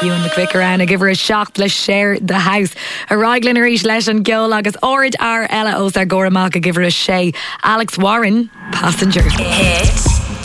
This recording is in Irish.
You and the quick around, I give her a shock, let's share the house. A Raglan Arish leis an Geol agus Orid ar Ella Os ar Goramach, I give her a Shay. Alex Warren, passenger. Hit